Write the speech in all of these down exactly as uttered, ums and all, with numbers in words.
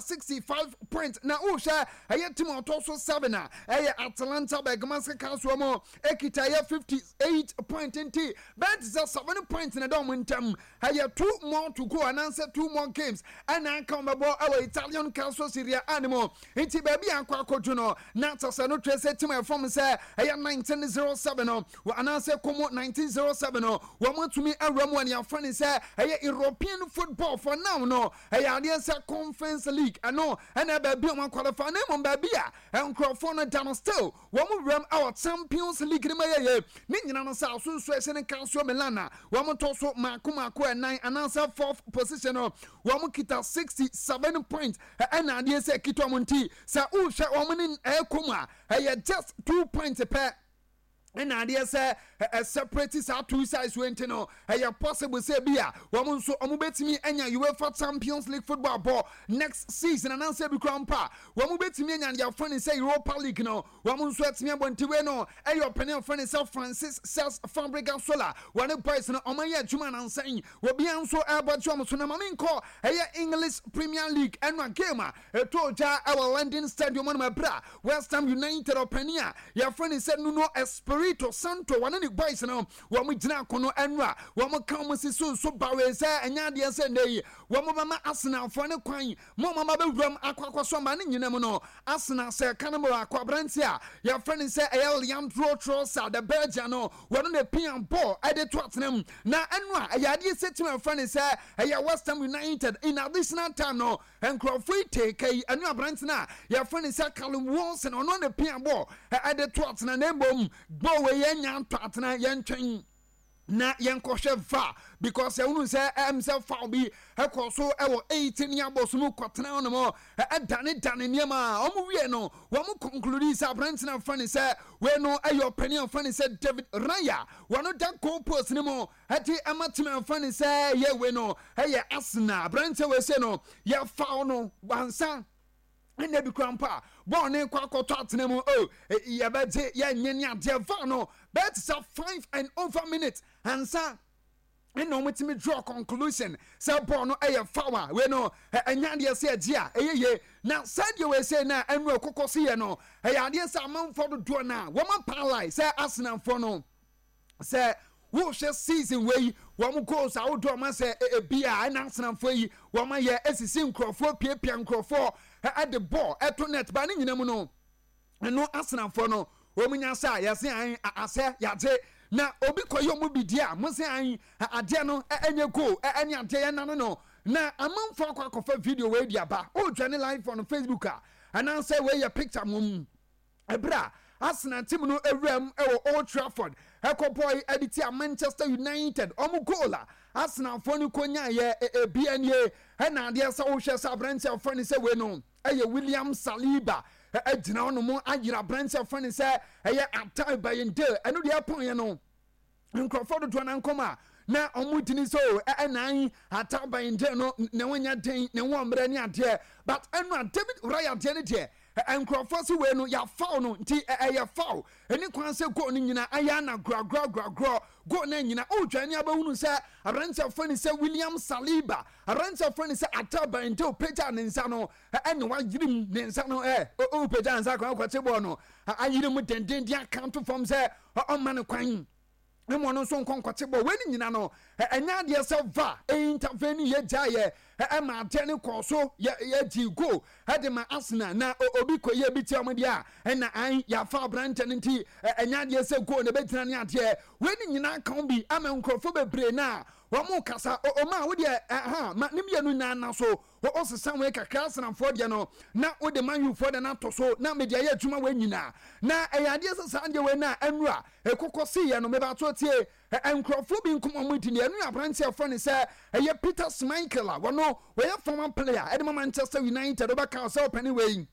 sixty-five points. Now, Usha, I had Timo Toso Savana, I Atlanta Bergamasca Caswamo, Ekitaya fifty-eight point in T. But it's a seven points in a dome term. I have two more to go and answer two more games. And I come about our Italian Castle Syria animal. It's baby and Quaco Juno, not a Sano Trace to my former say, I have nineteen oh seven. And answer Como nineteen oh seven. One want to me a Ram when your friend say, I European football for now. No, I had the Conference League. I know, and I be one qualify name on Babia and Crawford down still. One will run our Champions League in my Nina South Susan and Council Milana. One will toss up Makumako and nine and answer fourth position of one will kita sixty-seven points. And I did say Kitomonti, Sa Usha woman in Elkuma. I had just two points a pair. And idea say a separatist are two sides went no. I possible say bia. Woman so omubeti me enya UEFA Champions League football ball next season and answer be grandpa. Woman beti me enya your friend say Europa League no. Woman so at me bontiwe no. E your penny friend say Francis Sels Fabrica Sola. One boys no omaya juma nan saying. We be an so about jom so na mamin call. E English Premier League and one game. E to ja our London Stadium on my bra. West Ham United or Penia. Your friend said no no Espirito Santo one of the boys no wa mu gina kono enra wa mu kan mu siso so bawe say enya de say dey wa mu mama Arsenal fo ne kwan mo mama be wram akwakwa so ma ne nyina mu no Arsenal say kan mo akwabranti a your friend say El Leandro Trossard the Belgian no wa no ne pian ball e de Tottenham na enra ayade say to my friend say e West Ham United in additional time no en crofui take e anu abranti na your friend say Callum Wilson ono ne pian ball e de Tottenham na mbom we yen partner yen train na yen koshe va because e unu say himself foul be e koso e wo eighteen year boss mu kwatena no mo e dane dane niema omu wie no wo mu conclude say brand na fan say we no e your penny fan say David Raya wono dan goal post ni mo e ti amatima fan say ye we no e ye Arsenal brand we say no ye foul no wansa and they be grandpa born in Quaco Tottenham. Oh, yeah, but yeah, Yenya Devano. That's a five and over minutes. And sir, and no with me draw conclusion. So born a flower. We know, and Yandia said, yeah, eh, now said you will say now, and we'll coco see no. Hey, I guess I'm on for the door now. Woman paralyzed, say Arsenal for no. Say, who shall season way one goes outdoor man say a beer and Arsenal for you. One my year as a synchro for Pian Crawford. At the ball at the net banning in no and no Arsenal for no woman ya say ya say I say ya say na obi koyo mu bi dia mo say I ade no enye go enye ade na no no na amam for akwa video we dia ba o dwane live on Facebook and I say we your picture mum ebra Arsenal team no ewram e Old Trafford Eko boy edit Manchester United omu goala Arsenal for no konya ye e B N A and na dia say o hwe sa branch of friend say we no Eye William Saliba e gina no mo agira branch of friend say eye atai by ende eno de apon ye no Crawford to na nkoma na omudini so e nan atai by ende no ne wonya den ne wo mra ni ade but eno David Raya de ne de and Crawford we no ya foul no nti e ya foul eni kwan se go ni nyina aya na gra gra gra gra go na nyina o dwane abahunu se arrange friend say William Saliba arrange friend say ataba into peja ne nsa no ene wa yirim ne nsa no eh o peja nsa kwan kwache bo no ayirim denden dia account form say o man kwan Emo no so nkonkwote bo we ni nyina no enya de se va intervene ye jaye e ma tene koso ye ye ji go ade ma Arsenal na obi koye bi ti amde a na an ya fa branch nti enya de se go ne betina ne ade we ni nyina kan bi ama nkrofo bebre na Wamu kasa o ma wo de ha ma nim ye no na na so o sesa we kakra Arsenal for de no na o de Man U for de na to so na media ye adwuma we nyina na eyade sesa ande we na anura ekokosi ye no me ba to tie enkrofo bi nkom omudi ne anu abranche afro ne se eye Peter Schmeichel wo no we former player e de Manchester United oba ka so pani we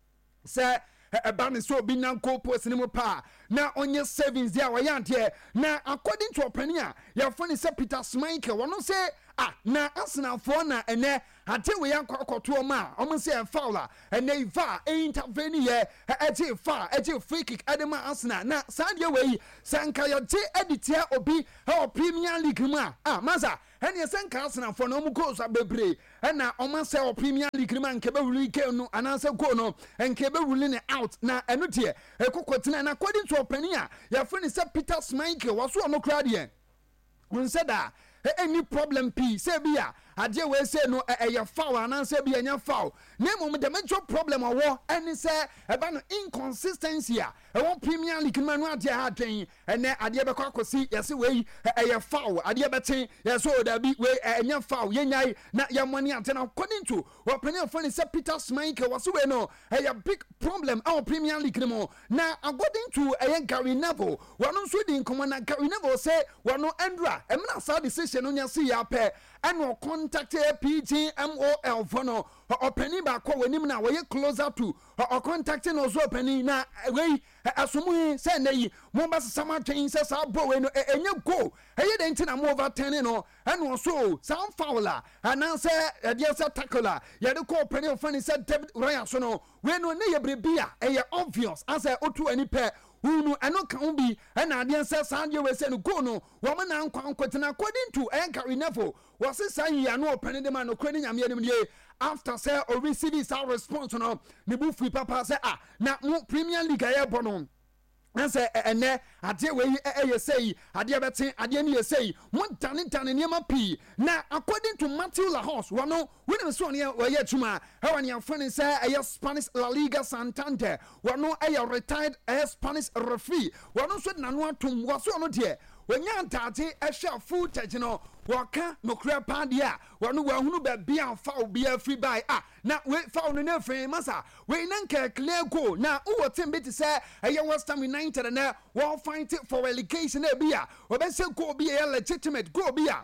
se eba me so bi nan goal post ni mo pa na onye savings dia wa yante na according to opinion ya funny say Peter Schmeichel wono say ah na Arsenal for na ene ate we yakọ akoto ma omo say foul and they va intervene here eje fa eje free kick adema Arsenal na sadie we sanka yo je editia obi o Premier League ma ah maza ene sanka Arsenal for no mu goals abebre na omo say o Premier League ma nke be wuli ke no ananse go no nke be wuli ne out na eno tie ekokotina na according to opinion ya friend say Peter Schmeichel was so no crowd here when said that any problem p say bia ade we say no e foul and say bia nya foul na mom the major problem awo any say e ba no inconsistency a e won Premier League manu ade ha twen ene ade be kwa kosi yesi we e foul ade be ten yes so da bi we nya foul yenyai na ya money ante na according to what Premier funny say Peter Schmeichel was we no e big problem our Premier League no na according to e Gary Neville wonu so di nkomo na Gary Neville say wonu Andra e mna sa decision no see ya pe and contact P G M O L for no or penny back when him now we closer to or contacting us penny na we assume say nay Mombasa summer change says our boy no and you go hey then tin am over ten no and also some fowler and answer a dear tackler ya the call penny funny said David Ryan so no we no na bia e obvious as I otu any pair who ano can be and I say Sandy we say no go no woman and according to Gary Neville was a sign you know penny the man no credit am ye after say or receive his response no the buffy papa say ah na Premier League aye bono and say ene ade we e say ade beti ade ne say one tani tani niema pi na according to Matthew Lahos wono we no so ne we ye tuma e wan yan fani say e Spanish La Liga Santander wono e retired e Spanish referee wono so na no atom wo so no de wanya ntate e hwe footage no waka no kra padia wono wa hunu ba bia fa obi afri by ah na we fa no na free masa we nanka clear goal na wo team bit say e West Ham United na wo fight for relegation e bia obese goal bia legitimate goal bia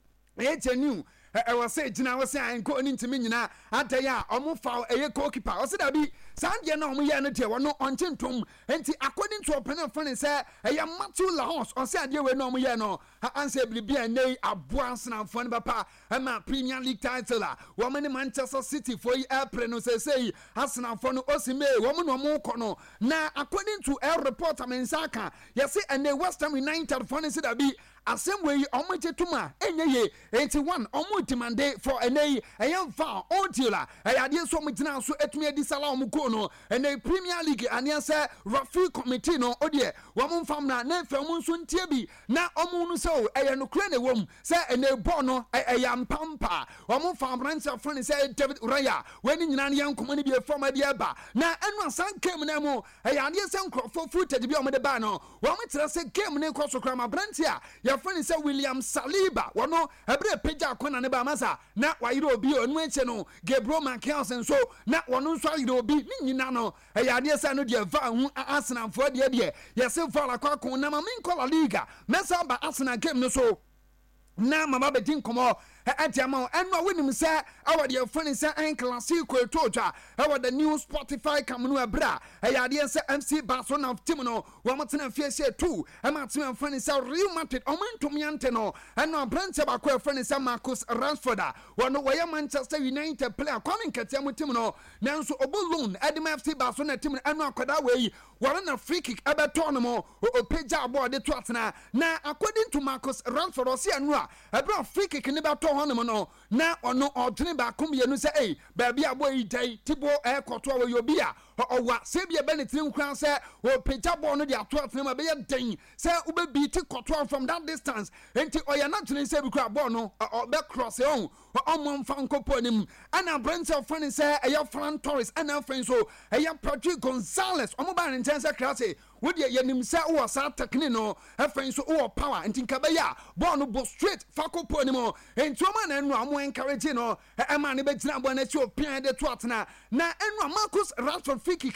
e genuine I was saying, I was saying, going into Minina, Ataya, Omufa, a goalkeeper. I said, I be Sandia no Mianity, or no on Tintum, and according to a pen of funny, say, I am Matthew Lahos, or said you were no Miano, her answer will be a nay, a Boasan and Fun Papa, and my Premier League title, woman in Manchester City for April, no say, Hassan Fon Osime, woman or Mokono. Now, according to a report, I'm in Saka, yes, and the West Ham United funny said, I be. Assembly omoje tuma enye eighty-one omo demand for enye eyan fa odila ayade so mugina so etumi edi sala omuko no ene Premier League ania se referee committee no odie wo mfam na na fa mu nso ntie bi na omo nu so eye no kure ne wom se ene ball no eyam pampa wo mfam branch friend se David Raya weni nyina ne yankomo ne bi form ade eba na enu asan kem na mu ayade se nkrofo footage bi omo de ba no wo mtira se game ne koso kra ma branch a ya friend say William Saliba wono ebre peja akona ne ba masa na wayiro obi onu eche no Gabriel Mankels nso na wono nso ayiro obi ni nyina no eyade say no de va hu Arsenal fo de de yese fa la kwa kon na ma min kola liga mesa ba Arsenal game no so na mama be din komo atiama enwa wenim say awade afani say en classico toja awade the new Spotify kamunu abra eyade say M C Barcelona team no wo matena fie say two e matena afani say Real Madrid omantum yante no enwa branch ba ko afani say Marcus Rashford wono wo Manchester United player coming katiam team no nanso obulun edem F C Barcelona team enwa akoda we wo na free kick ebeto no mo o peja board to atena na according to Marcus Rashford o say enwa ebra free kick ne beto hono no na ono odwene ba kom ye no say eh ba bia boy dai tibo e koto wa yo bia owa se bia benetrim kran say o peja bo no de ato atena ma be ye den say ube beat koto from that distance enti oya na tene say bi kra bo no o be cross e on o mo mfa nkopo nim ana Brent of funny say e ya Fran Torres ana friend so e ya Patrick Gonzalez o mo ba ne tense krase wo de ye nim say o sa technique no e friend so o power enti nka be ya bo no bo straight fa kopo nim enti o ma na enu amo encourage no e ma ne be gina bo na chi o pian de to atena na enu Marcus Rashford free kicker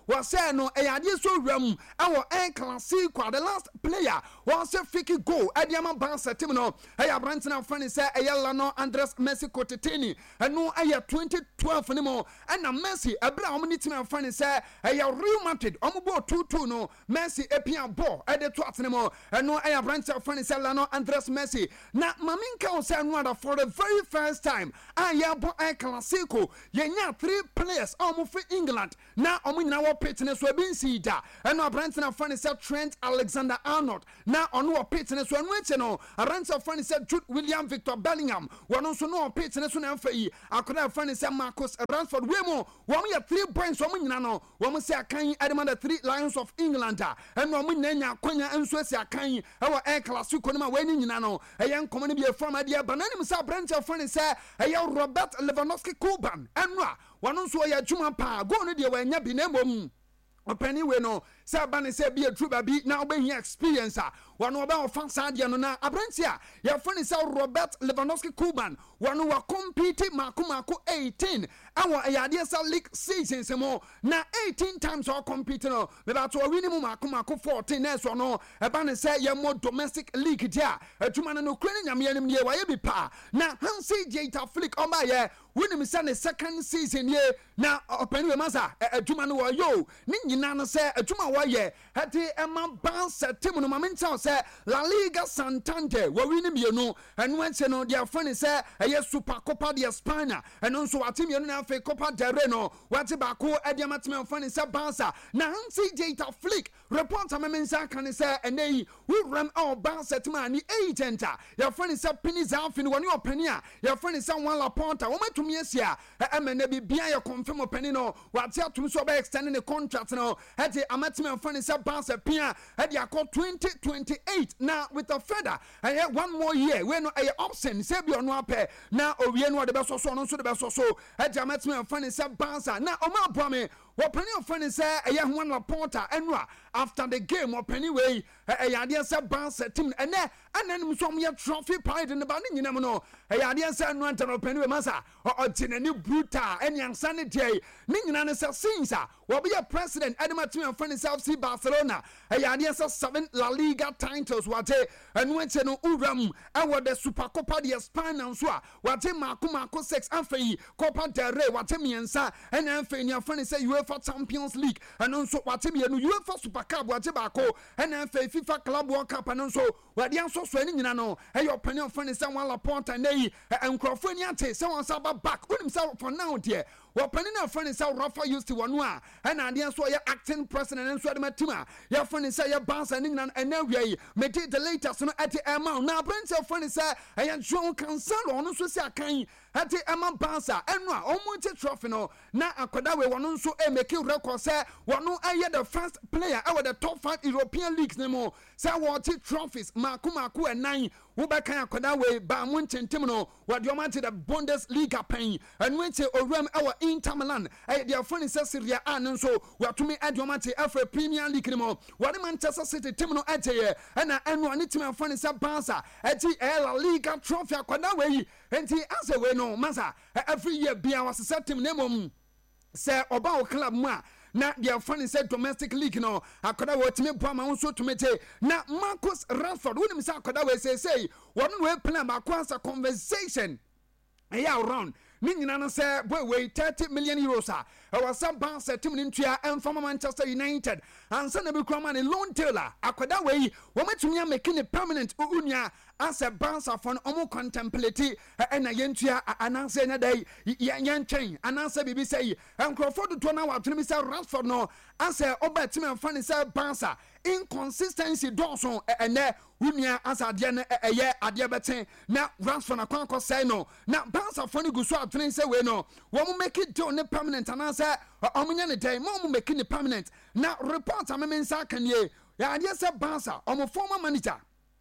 was say no e ade so wram our en classico the last player was a fiki goal Adiama Barca team no e Abrantina fan say e Lano Andres Messi Cotetini and no e twenty twelve anymore and na Messi e bra omni team fan say e Real Madrid omo ball two two no Messi e pia ball e de to anymore and no e Abrantina fan say Lano Andres Messi na maminka say no for the very first time and ya bo en classico yenya three players omo for England na omo nyina wo pitne so bin si da and no Abrantina fan say Trent Alexander-Arnold na ono wo pitne so anu eche no Abrantina fan say Jude William Victor Bellingham wono so no pitne so na mfa yi akoda fan say Marcus Rashford we mo wo ya three points omo nyina no wo say akan edema the three Lions of England and no mo nyanya kwanya enso asi akan e wo El Clasico no ma we nyina no e ye nkomo ne bi e from adia banani msa Abrantina fan say e ye Robert Lewandowski Kuban enwa wono so ya dwuma pa go no de wa nya bi na mom opani we no say bani say be a true baby now be here experience ah one about fan sadia no na Abrantia ya funny say Robert Lewandowski Kuban one wa compete mako mako eighteen awo ayade say league season se mo na eighteen times or compete no me ba to win mu mako mako fourteen na so no e bani say ya mo domestic league dia atuma no kure nyame anim ye wa ye bi pa na Hansi Jeta Flick on ba ye win me say the second season ye na opani we masa atuma no yo ni nyina no say atuma waye hati ema Barca team no mamenta say La Liga Santander we win mienu enu enche no dia fani say eye Super Copa de España enu nso wate mienu na fe Copa del Rey no wate ba ko e dia matime fani say Barca na Hansi Jeta Flick report amementa kan say enei we ram our Barca team ani agenta ya fani say Piniza afini woni opani a ya fani say one la ponta wo matumi asia e me na bibia ya confirm opani no wate atum so be extend the contract no hati amatime fani say Barca pia e dia ko twenty twenty-eight now with a feather and yet one more year we no a option say bi ono ape na owie no de be so so no so de be so so e dia amatime fani say Barca na o ma bro me what penny of funny say a young one reporter and after the game or penny way a idea said Barca team and then and then some your trophy pride in the banding you never know a idea said no one penny massa or a new brutal and young sanity Ningan scenes will be a president Edema team of funny South Sea Barcelona a idea said seven La Liga titles what and went to no Uram and what the Super Copa de España and so what Marco Marco six and Fay Copa del Rey what me and sa and then Fay funny say you for Champions League and also what me and UEFA Super Cup what bako and then FIFA Club World Cup and also what the answer so any no hey your opinion funny someone la point and they and Crawfordiante someone saba back with himself for now dear what penny na friend is how Rafa used to one and I didn't saw your acting president and so the matima your friend is say your bounce and England and every me take the latest no at the amount now brings your friend is I am John Cancel on so say can at the amount bouncer and no almost trophy no na akoda we one so e make record say one no I the first player out the top five European leagues no more say what trophies Marco Marco and nine wo ba kan akoda we ba mo ntentem no what you want the Bundesliga pen and went to Oram our Inter Milan eh their friend says Serie A no so what to me adomate F A Premier League no more what Manchester City team no ete and na enu ani team friend say Barca eti La Liga trophy akoda we enti as we no masa every year bia was set team name say oba club mu a na their friend said domestic league no akoda we timi bo ma so tumete na Marcus Rashford woni say akoda we say say one we plan ma kwasa conversation yeah around ni nyina no say boy we thirty million euros a e was some Barca team ntua and from Manchester United and say na be kura man loan tailor akoda we wo matumi make ni permanent unya as a Barca for omo contemplate and yentua ananse na dai yentwen ananse bibi say and Crawford to na wa tumi say Rashford no as a oba team fan say Barca inconsistency dawson ene unia as adie na eye adie beten na Rashford na kwankọ say no na Barca for ni guso atwen say we no wo mo make it do ne permanent ananse omunya ne dai mo mo make ni permanent na report amemensa kanie ya adie say Barca omo former manager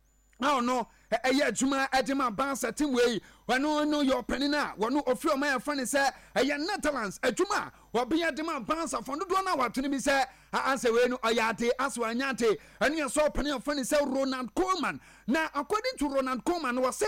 oh no eye adwuma adema Barca team we wano no your penina wano ofri o my friend say eye Netherlands adwuma obi adema Barca for no do na watuni bi say answer we no oyate aswanyate anu so penina friend say Ronald Koeman na according to Ronald Koeman was say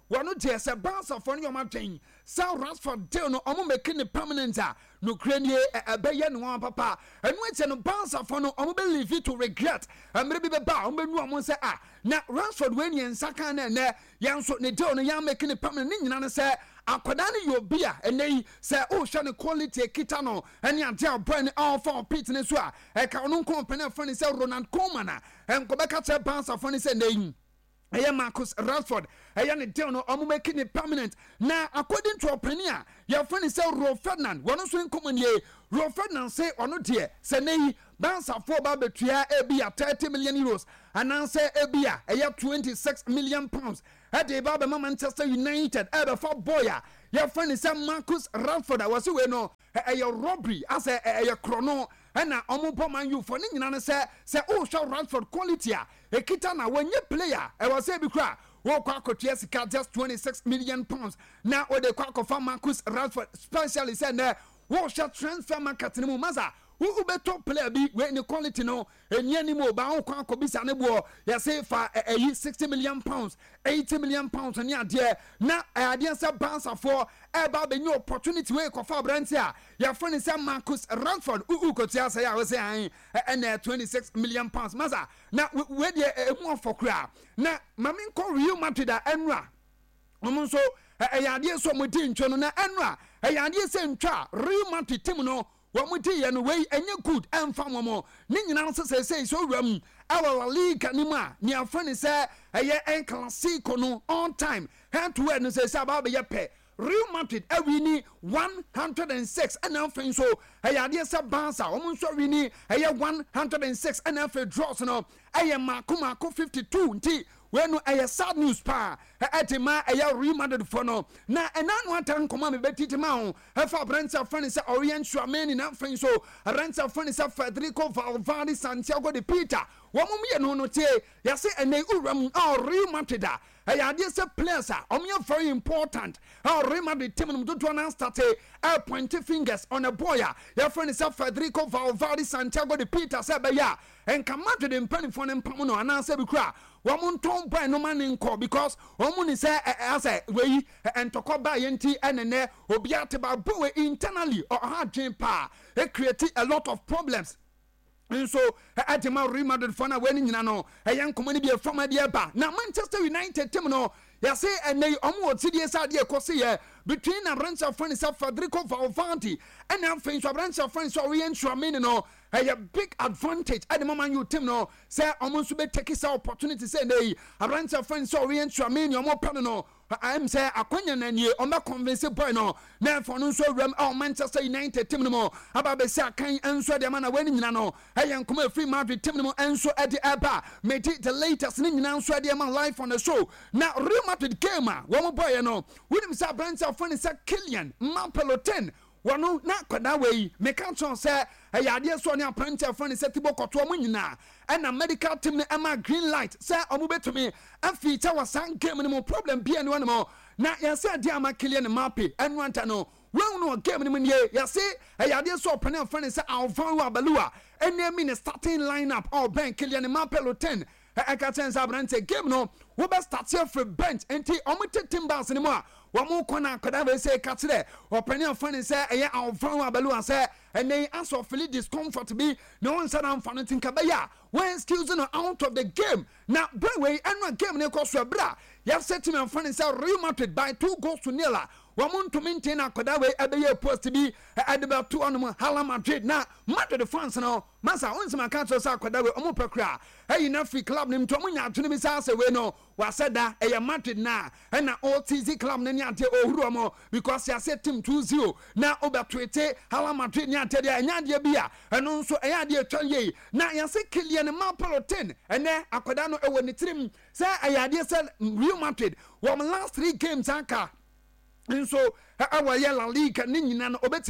wano de se Barca for no matin Sir Rashford deal no omo make ne permanent a no kranie ebeye no wan papa enu eche no Barca for no omo be leave to regret amre bi be ba omo benu omo say ah na Rashford when yen saka na na yan so ne deal no yan make ne permanent ni nyina ne say akwada ne yobia enei say o hwe ne quality kita no ene ade aboy ne all for pit ne so a e ka no company for ne say Ronald Koeman en ko be ka che Barca for ne say nei Eya Marcus Rashford, eya ne deal no omo making it permanent. Now, according to opinion, your friend say Ro Ferdinand, one of swing common ye, Ro Ferdinand say or no dear, say nay, Barca for Babetria, Ebia thirty million euros, and now say Ebia, eya twenty-six million pounds. At the Baba Manchester United, ever for Boya. Your friend is Marcus Rashford, I was away no, a robbery, as a chrono. And now, Omo man you for Nina say, say, oh, shall Rashford quality. A kitana when you player, I was able to cry. Walk out Jessica just twenty-six million pounds. Now, or the quack of Marcus Rashford, specially said there, what shall transfer market in Maza? Who be top player be when the quality no, and yani mo ba on quack of Bisanebo, ya say for a sixty million pounds, eighty million pounds, and ya dear. Now, I didn't say bounce for about the new opportunity wake of Fabrantia. Your friend is Marcus Rashford, who could say I was saying, and twenty-six million pounds. Maza, now, where the more for crowd. Now, Mamin call Real Madrid Enra. Omonso, a idea so much in Chona Enra, a idea same tra, Real Madrid Timono. What we do and way and you good and farm more. Ning answers say so rum. Our league anima near friend is a year and classico no on time. Hand to end says about the pay. Real Madrid every knee one hundred and six and now so a idea sub Barca almost so we need a year one hundred and six and after draws no I am Makumako fifty two tea. When I sad news pa at ma a Real Madrid for no na and nan one time come on betty mount her for Brenta Furniture Orient Shuaman in that so a renter furniture Federico Valverde Santiago de Peter one me no no te ya say and they uram or Real Madrid a idea say players are very important our Real Madrid team to announce that a pointy fingers on a boy your friend is Federico Valverde Santiago de Peter said ya and come out to the penny for them pamuno and answer the cry one ton by no man in call because one is as a way and to call by N T and then obiate ba boy internally or hard dream pa it created a lot of problems. And so, at the Real Madrid for now, when you know, a young community from a dear bar. Now, Manchester United, Timno, ya say, and they almost C D S idea Cosia between a branch of friends of Federico Valverde and now friends of branch of friends Orient Shuamino. A big advantage at the moment you Timno say almost be take his opportunity say they a branch of friends Orient Shuamino more panano. I am say a queen and ye on the convincing boy no. Now for no so ram our Manchester United Timno about the sack and so the man winning no. I am come free Madrid Timno and so at the Abba made it the latest thing now so the man live on the show. Now Real Madrid gamer one boy no. William sa branch of friends say Kylian Mbappé ten. Wano na kwada we make out say a idea so near printer friend is Tibo Koto Munina and a medical team Emma green light say omu betumi and feature was some game no problem be any one more na ya say dia ma Kylian Mbappé and want no when no game no ye ya say a idea so open friend say Alvaro Abalua and name in starting lineup all ben Kylian Mbappé ten I can't say game no we best start here for bench and take omitted timbers anymore. One more corner could have say catch there or penny of funny say a year of Fran Abalua say and they answer fully discomfort to be no one said I'm funny think kabaya when skills out of the game. Now Brayway and one game ne cost bra. You have said to me on funny say Real Madrid by two goals to nil. One want to maintain a Kodawe every year supposed to be at about two animal Hala Madrid now Madrid the France now Massa once my country sa Kodawe omopekra hey enough free club nim to munya to me say we no was said that a Madrid now and na O T Z club nani ante ohuru because ya said team two zero now over tweete Hala Madrid nya ante dia nya dia bia and also e ade atwa ye na ya say Kylian Mbappé ten and then akoda no e woni trim say e ade say Real Madrid one last three games anka. And so, our yellow league and Nina obetimi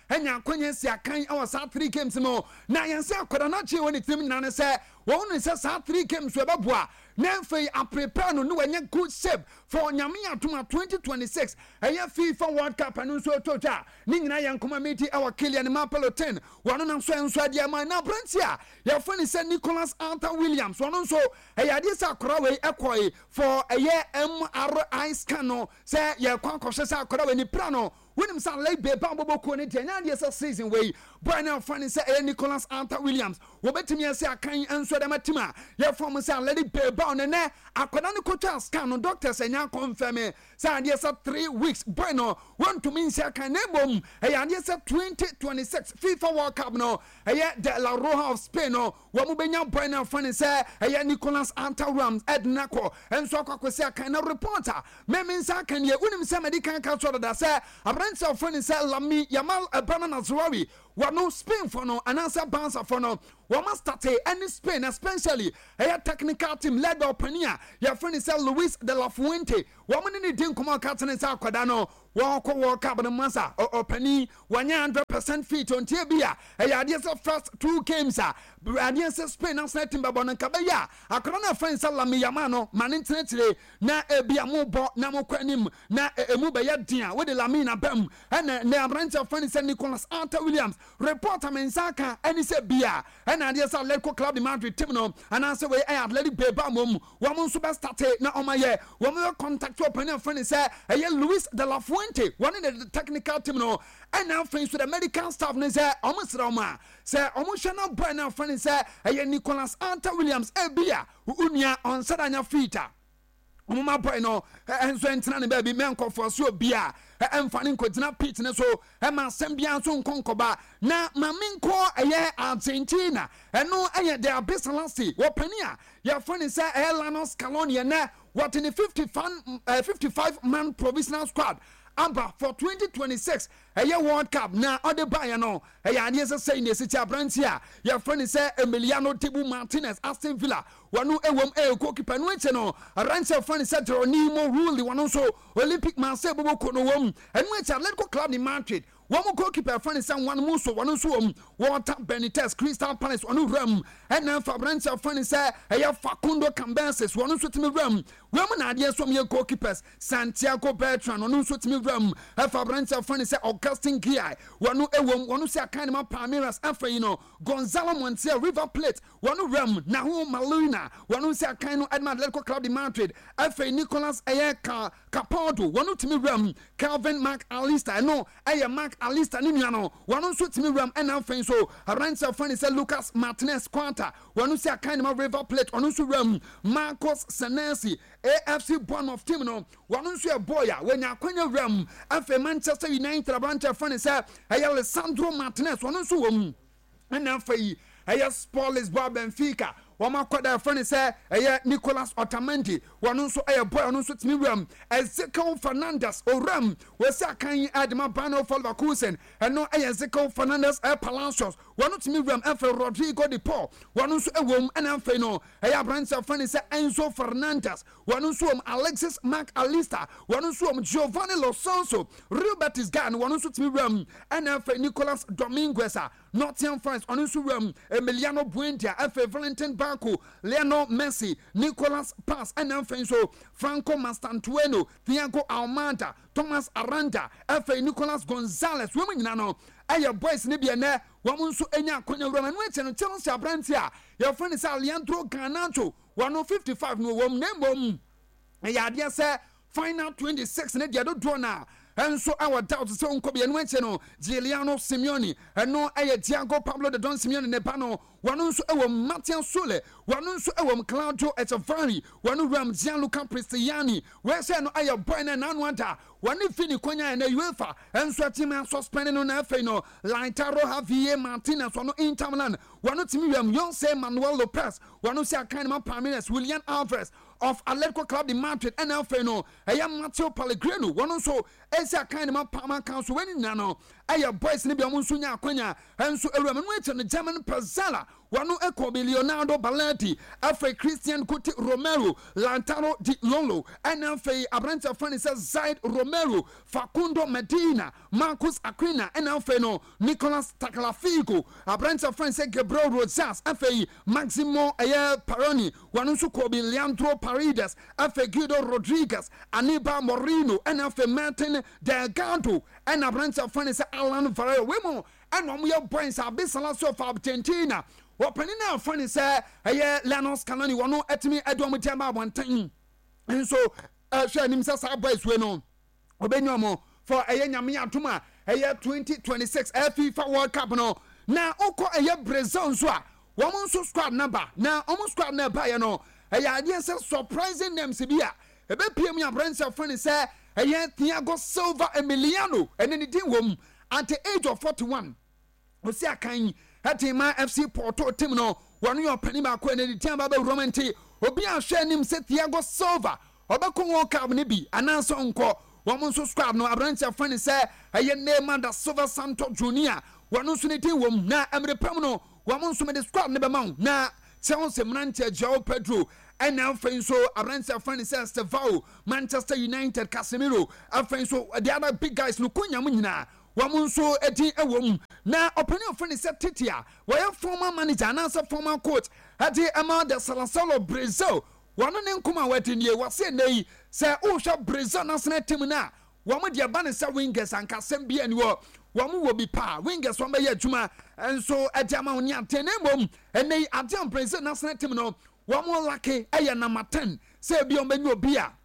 enya akwanya si akan our sa three games no na yense akoda na che woni tim na ne se won ne se sa three games we beboa na mfei a prepare no no wanya good shape for nyame atoma twenty twenty-six eya FIFA World Cup anu so tota ni nyina yankoma meti our Kylian Mbappe ten wano na so enso ade man na brantia ya fani se Nicholas Arthur Williams wano so eya de sa akora we ekoi for eya M R I scan no se ye kwa kwhye sa akora we ni pra no Williams sa like be ba bobo ko ne tia nya de season we boy na fani se eya Nicholas Arthur Williams wo betimi ase akan enso de matima ya form se let it be ba on ne akoda ne kotwa scan no doctors enya confirm say ade say three weeks boy no want to mean say kan nebom eya ade say twenty twenty-six FIFA World Cup no eya de La Roja of Spain no wo mo benya boy na fani say eya Nicholas Arthur Williams edna ko enso akwa say kan na reporter me me say kan ye unim say medical ka so da say abranche of fani say Lami Yamal Banana Zouari wano Spain for no anasa bouncer for no wama start any Spain especially a technical team led by Pania ya friend is Luis de la Fuente woman ni din kuma katene sa kwada no wako World Cup no masa o Pani one hundred percent fit on tebia e ya dey first two games a adianse Spain national team babo no kabaya akoro na friend sa Lami Yamal no mane tenetire na ebia mo bo na mo kwanim na emu be ya din a we de Lami na bam na na branch of friend say Nicholas Arthur Williams reporter mensaka any say bia and idea say Atletico Club de Madrid team no and answer we Athletic Bilbao mom wo mo so be start na o maye wo mo contact your panel friend say eh Luis de la Fuente one in the technical team no and now friends with the medical staff no say o mo sra ma say o mo hwe boy na friend say eh Nicholas Arthur Williams e bia unua on sadanya fita Mama boy no enso entina ne baby men kofo so bia emfane nkotina pit ne so e ma sem bia so nkonkoba na maminko eye Argentina eno eye de abesalansi wo pania ya fani say Elanos Calonia na what in the fifty-five man provisional squad Amba for twenty twenty-six a year World Cup na ode buy no e ya ne say ne city abrantia your friend say Emiliano Tebu Martinez Aston Villa wanu ewom e goalkeeper no eche no rancher friend say Geronimo Rulli wanu so Olympic Marseille bobo ko no wom enu eche Atletico Club de Madrid one goalkeeper friend say one muso one so um Walter Benitez Crystal Palace one ram and then Fabrancha friend say e ya Facundo Cambenses one so timi ram we mo na ade so me goalkeepers Santiago Bertrand one so timi ram Fabrancha friend say Augustin Guy one ewom one say kind ma Palmeiras afa you know Gonzalo Montiel River Plate one ram na ho Maluna one say kind no Edmund Atletico Club de Madrid afa Nicolas Ayeka Capardo one timi ram Calvin Mark Alista no aye Mark Alista ni nuano wanu so timi ram ena fen so rancher fan say Lucas Martinez Quanta wanu say kind of River Plate wanu so ram Marcos Senesi A F C Bournemouth team no wanu so a boya when akwanya ram afa Manchester United rancher fan say Alessandro Martinez wanu so wom ena fa yi aye Sport Lisboa Benfica Wama kwada friend say eh Nicolas Otamendi wanu so eh boy wanu so timi ram Ezekiel Fernandez oram we say kan Adama Bano Leverkusen eno eh Ezekiel Fernandez eh Palacios wanu timi ram eh Rodrigo de Paul wanu so ewom ena fe no eh branch friend say Enzo Fernandez wanu so um Alexis Mac Allister wanu so um Giovanni Lo Celso Robertis Gan wanu so timi ram ena fe Nicolas Dominguez Nottingham Forest wanu so ram Emiliano Buendia eh Valentin Banco, Lionel Messi, Nicolas Paz, and Alfonso, Franco Mastantueno, Thiago Almada, Thomas Aranda, F A Nicolas Gonzalez, women nano, Aya boys Nibiane, Wamunsu Enya Konya Roman Witch and Chelsea Brantia, your friend is Leandro Garnacho, one fifty-five no one name. Aya say final twenty-six and the other draw now. And so our doubt is on Kobe and Wencheno, Giuliano Simeone, and no Aya Thiago Pablo de Don Simeone Nepano, one also our Martin Sule, one also our Claudio Echeverri, one ram Gianluca Pristiani, where say no Aya Boyna and Anwanta, one if Fini Konya and the UEFA, and so Tima suspended on Feno, Laitaro Javier Martinez, one Inter Milan, one of Timiam, young say Manuel Lopez, one of say kind of Palmeiras, William Alvarez of Atletico Club de Madrid, and Alfeno, I am Matteo Pellegrino, one also. Esa kind of Parma Council when nano aya boys ne bia mo nso nya akwanya enso ewura me no eche no German Pezzala wano eko Leonardo Balati afa Christian Kuti Romero Lantaro Di Lolo ena afa Abranta Fani says Zaid Romero Facundo Medina Marcus Aquina ena afa no Nicolas Tagliafico Abranta Fani says Gabriel Rosas afa Maximo Aya Paroni wano nso ko Leandro Paredes afa Guido Rodriguez Aniba Moreno ena afa Martin Delgado ena Abranta Fani says Alan Varela wemo and one your points are Bissala so for Argentina. What penny now funny say a year Lanos Canoni one no at me at one one time. And so uh share himself our boys we know. Obenyomo for a year Yamia Tuma a year twenty twenty-six FIFA World Cup no. Now Oko a year Brazil so one so squad number now almost squad number you know. A year idea says surprising them Sibia. A bit P M ya branch of funny say a year Thiago Silva Emiliano and then the team wom at the age of forty-one. We see a kind Hatima F C Porto team no one your penny back when the team about romantic obi a share him set Thiago Silva obako World Cup ni bi ananso nko one so squad no abrancha fan say aye name da Silva Santo Junior one so ne team wom na emre pam no one so me the squad ne be ma na Chelsea Mnante Joao Pedro and now so abrancha fan say Stevao Manchester United Casemiro and so the other big guys no kunya mu nyina Wamunso eti ewom na opinion of friend set titia where former manager and answer former coach ati ama de Salasalo Brazil wano ne nkuma weti nie wase nei se o hwa Brazil national team na wamo de aba ne sa wingers anka sem bia ni wo wamo wo bi pa wingers won be ya adwuma enso ati ama oni atene mom enei ati am Brazil national team no wamo lake eya number ten se bia on be ni obi a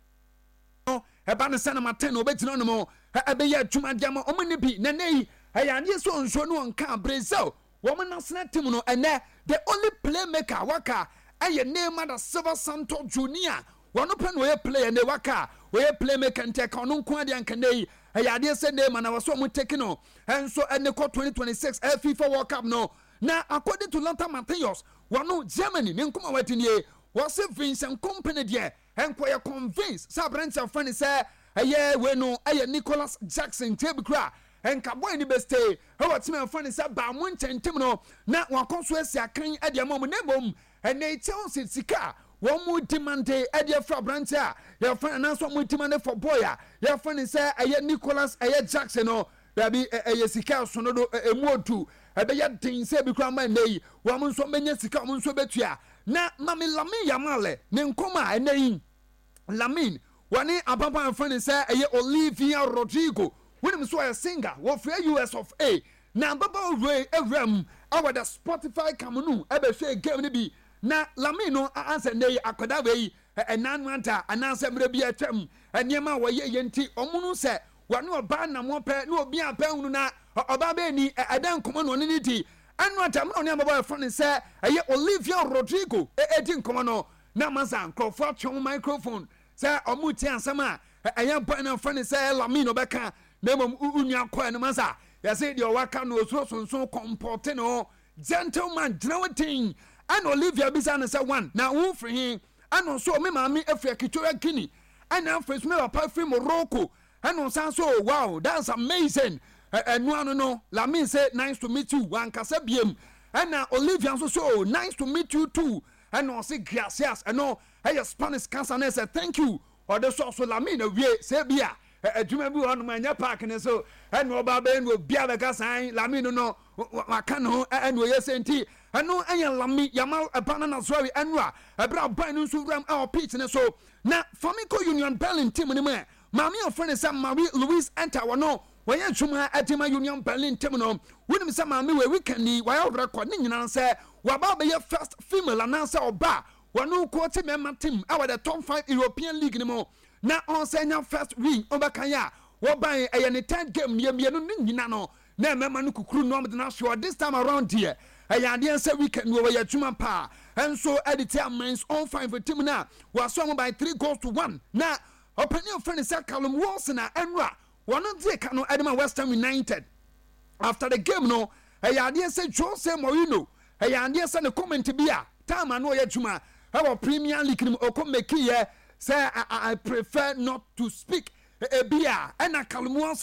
no eba ne sa number ten obetino no mo ebe ya adwuma diama omani bi na nei ayane so nso no nka Brazil woman national team no ene the only playmaker waka aye name da Silva Santo Junior wano pen we player ne waka we playmaker nteka ono nko ade anka nei ayade se name na waso mu take no enso ene ko twenty twenty-six FIFA World Cup no na according to Lothar Matthäus wano Germany ne nkoma watinie wase Vincent Kompany de enko ya convince sa branch of funny say aye we no aye Nicholas Jackson tebikra enka boy ni beste e what me funny say ba mo ntentem no na wakonso asia kan ade amom na mom ene Chelsea sika one more demand ade fra branch a ya fan na so mo demand for boy a ya funny say aye Nicholas aye Jackson no dabi aye sika so no do emuotu ebe ya din say bikra man nei wo mo nso menya sika mo nso betua na mami Lamine Yamal ne nkoma ene Lamine wani ababa friend say eye Olivia Rodrigo when him so a singer wo free U S of A na ababa we evram our the Spotify kamunu ebe hwe game ni bi na Lamine no answer nei akoda we enan wanta ananse mre bi atwam eniema wo ye yenti omunu se wani oba na mo pe na obi apa hunu na oba be ni edan komo no ni di anu atam no ne ababa friend say eye Olivia Rodrigo e edin komo no na manza nkrofo atwom microphone say omuti ansama eya boy na friend say Lamine obeka na mom unya kwa no manza ya say the waka no so so so comporte no gentleman drawing and Olivia bisa say one na wo free him and so me mami afia Kitoya Guinea and now first me papa free Morocco and so so wow that's amazing and no no no Lamine say nice to meet you one kasa biem and now Olivia so so nice to meet you too and no say gracias and no hey Spanish cancer and say thank you or the so so Lamine we say bia adwuma bi on manya park ne so and no baba en we bia be kasan Lamine no waka no and we yesenti and no en Lamine Yamal banana sorry enwa ebra ban no so ram our pitch ne so na Flamengo Union Berlin team ne ma mami of friend say Marie Louise enter wono we adwuma atima Union Berlin team no wonim say mami we weekend ni we record ni nyina say wa ba be first female announcer oba wanu ko te member team our the top five European League ni mo na on say nya first win obaka ya wo ban e ne third game ni mienu ni nyina no na member no kukuru no na sure this time around here e ya de say weekend we ya tuma pa and so editor means on five for team na was swung by three goals to one na opinion friend say Callum Wilson na enra one dey kanu Edema West Ham United after the game no e ya de say Jose Mourinho e ya de say the comment bia time no ya tuma our Premier League ni okomeki say I, I prefer not to speak ebia and Callum Wilson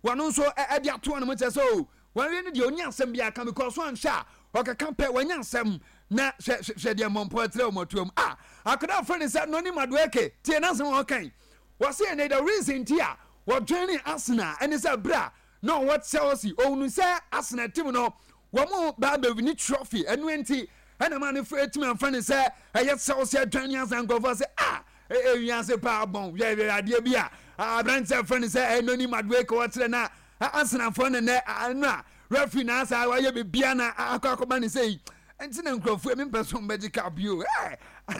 one also e dia to no mete so one we de onya asem bia ka because one sha o ka kampe wanya asem na hwe hwe de mompo atre o motuom ah akoda friend say no ni madueke tie na asem o kan was say the reason tia what joining Arsenal and is a bra no what Chelsea oh no say Arsenal team no wo mo ba ba win trophy enu enti and man if team and friend say e Chelsea joining Arsenal go for say ah e e yan say pa bon ye ade bia ah brand say friend say e no ni madueke what na Arsenal for na na referee na say wa ye be bia na akwakoba ni say enti na nkrofo e me person medical bio eh